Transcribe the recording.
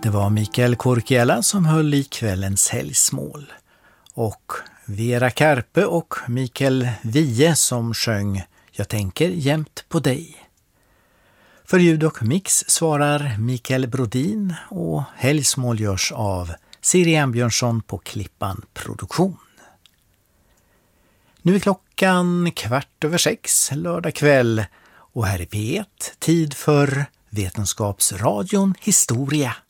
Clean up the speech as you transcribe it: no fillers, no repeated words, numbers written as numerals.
Det var Mikael Korkiela som höll i kvällens helgsmål och Vera Karpe och Mikael Wiehe som sjöng Jag tänker jämt på dig. För ljud och mix svarar Mikael Brodin och helgsmål görs av Siri Ambjörnsson på Klippan Produktion. Nu är klockan 6:15 lördag kväll och här i P1 tid för Vetenskapsradion Historia.